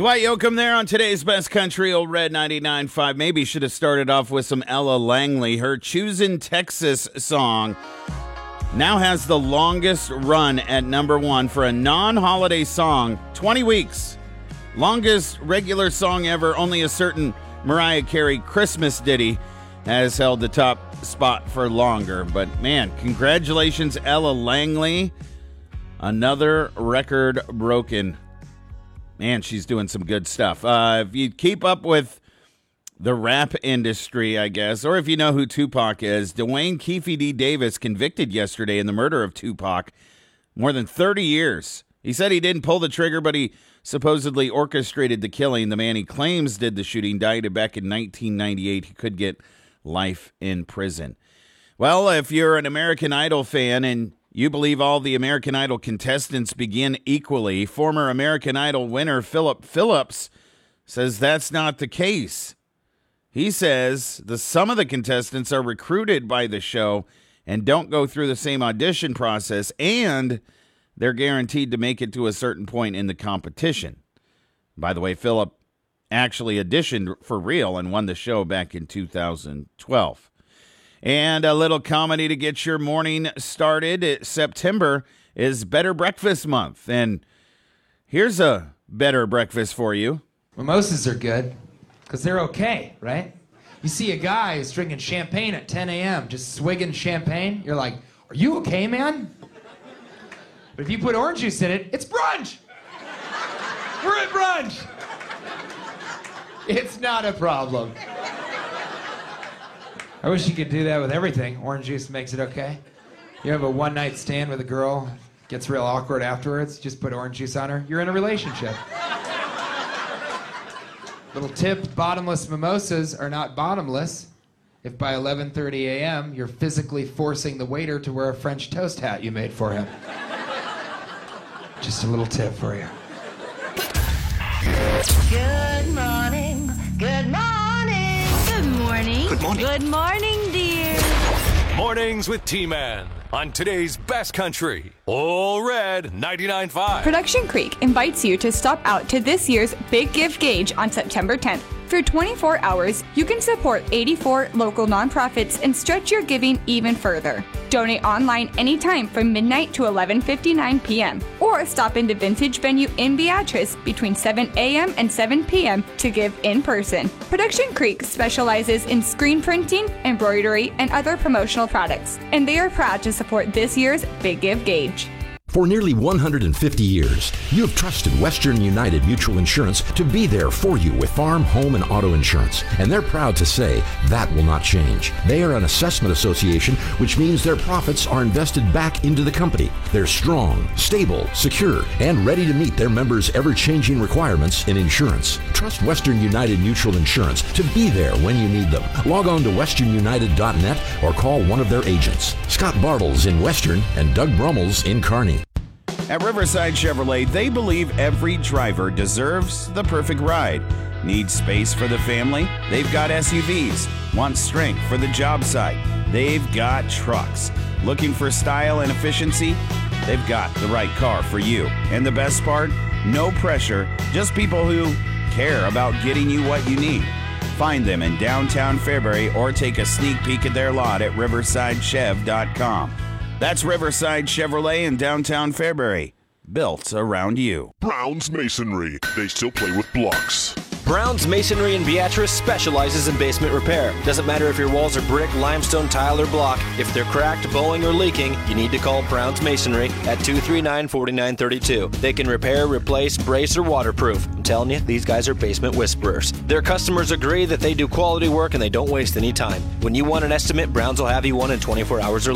Dwight Yoakam there on today's Best Country, Old Red 99.5. Maybe should have started off with some Ella Langley. Her Choosin' Texas song now has the longest run at number one for a non-holiday song, 20 weeks. Longest regular song ever. Only a certain Mariah Carey Christmas ditty has held the top spot for longer. But man, congratulations, Ella Langley. Another record broken. Man, she's doing some good stuff. If you keep up with the rap industry, I guess, or if you know who Tupac is, Dwayne Keefe D. Davis convicted yesterday in the murder of Tupac. More than 30 years. He said he didn't pull the trigger, but he supposedly orchestrated the killing. The man he claims did the shooting died back in 1998. He could get life in prison. Well, if you're an American Idol fan and you believe all the American Idol contestants begin equally, former American Idol winner Philip Phillips says that's not the case. He says some of the contestants are recruited by the show and don't go through the same audition process, and they're guaranteed to make it to a certain point in the competition. By the way, Philip actually auditioned for real and won the show back in 2012. And a little comedy to get your morning started. September is Better Breakfast Month. And here's a better breakfast for you. Mimosas are good because they're okay, right? You see a guy who's drinking champagne at 10 a.m., just swigging champagne. You're like, are you okay, man? But if you put orange juice in it, it's brunch. We're at brunch. It's not a problem. I wish you could do that with everything. Orange juice makes it okay. You have a one-night stand with a girl, gets real awkward afterwards, just put orange juice on her. You're in a relationship. Little tip, bottomless mimosas are not bottomless if by 11:30 a.m. you're physically forcing the waiter to wear a French toast hat you made for him. Just a little tip for you. Good morning. Good morning. Good morning. Good morning. Good morning, dear. Mornings with T-Man on today's Best Country, All Red 99.5. Production Creek invites you to stop out to this year's Big Give Gauge on September 10th. For 24 hours, you can support 84 local nonprofits and stretch your giving even further. Donate online anytime from midnight to 11:59 p.m. or stop into Vintage Venue in Beatrice between 7 a.m. and 7 p.m. to give in person. Production Creek specializes in screen printing, embroidery, and other promotional products, and they are proud to support this year's Big Give Gauge. For nearly 150 years, you have trusted Western United Mutual Insurance to be there for you with farm, home, and auto insurance. And they're proud to say that will not change. They are an assessment association, which means their profits are invested back into the company. They're strong, stable, secure, and ready to meet their members' ever-changing requirements in insurance. Trust Western United Mutual Insurance to be there when you need them. Log on to westernunited.net or call one of their agents. Scott Bartles in Western and Doug Brummels in Kearney. At Riverside Chevrolet, they believe every driver deserves the perfect ride. Need space for the family? They've got SUVs. Want strength for the job site? They've got trucks. Looking for style and efficiency? They've got the right car for you. And the best part? No pressure, just people who care about getting you what you need. Find them in downtown Fairbury or take a sneak peek at their lot at riversidechev.com. That's Riverside Chevrolet in downtown Fairbury. Built around you. Brown's Masonry. They still play with blocks. Brown's Masonry in Beatrice specializes in basement repair. Doesn't matter if your walls are brick, limestone, tile, or block. If they're cracked, bowing, or leaking, you need to call Brown's Masonry at 239-4932. They can repair, replace, brace, or waterproof. I'm telling you, these guys are basement whisperers. Their customers agree that they do quality work and they don't waste any time. When you want an estimate, Brown's will have you one in 24 hours or less.